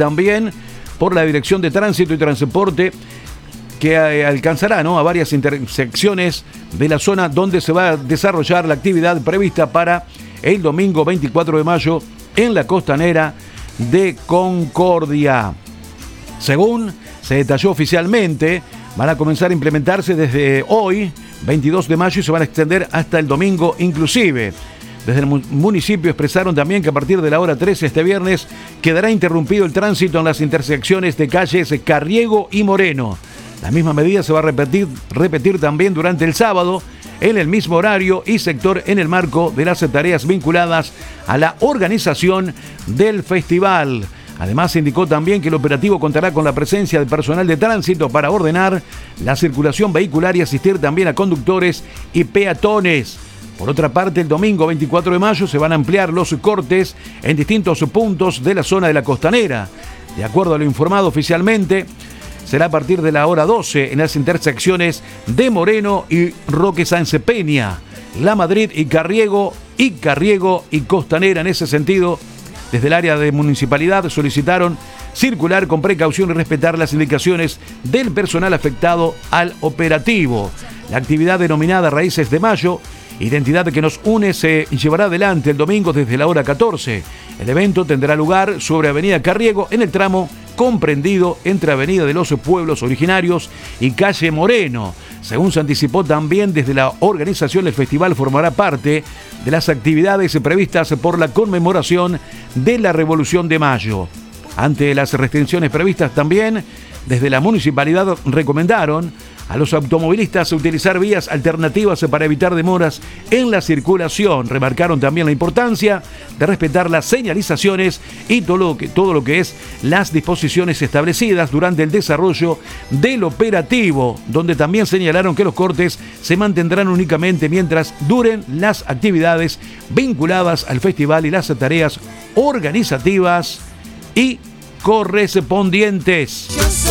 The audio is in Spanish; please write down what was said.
también por la Dirección de Tránsito y Transporte, que alcanzará, ¿no?, a varias intersecciones de la zona donde se va a desarrollar la actividad prevista para el domingo 24 de mayo en la costanera de Concordia. Según se detalló oficialmente, van a comenzar a implementarse desde hoy, 22 de mayo, y se van a extender hasta el domingo inclusive. Desde el municipio expresaron también que a partir de la hora 13 este viernes quedará interrumpido el tránsito en las intersecciones de calles Carriego y Moreno. La misma medida se va a repetir también durante el sábado en el mismo horario y sector en el marco de las tareas vinculadas a la organización del festival. Además, se indicó también que el operativo contará con la presencia de personal de tránsito para ordenar la circulación vehicular y asistir también a conductores y peatones. Por otra parte, el domingo 24 de mayo se van a ampliar los cortes en distintos puntos de la zona de la costanera. De acuerdo a lo informado oficialmente, será a partir de la hora 12 en las intersecciones de Moreno y Roque Sáenz Peña, La Madrid y Carriego y Costanera. En ese sentido, desde el área de municipalidad solicitaron circular con precaución y respetar las indicaciones del personal afectado al operativo. La actividad denominada Raíces de Mayo, identidad que nos une, se llevará adelante el domingo desde la hora 14. El evento tendrá lugar sobre Avenida Carriego en el tramo comprendido entre Avenida de los Pueblos Originarios y Calle Moreno. Según se anticipó también desde la organización, el festival formará parte de las actividades previstas por la conmemoración de la Revolución de Mayo. Ante las restricciones previstas también, desde la municipalidad recomendaron a los automovilistas utilizar vías alternativas para evitar demoras en la circulación. Remarcaron también la importancia de respetar las señalizaciones y todo lo que es las disposiciones establecidas durante el desarrollo del operativo, donde también señalaron que los cortes se mantendrán únicamente mientras duren las actividades vinculadas al festival y las tareas organizativas y correspondientes.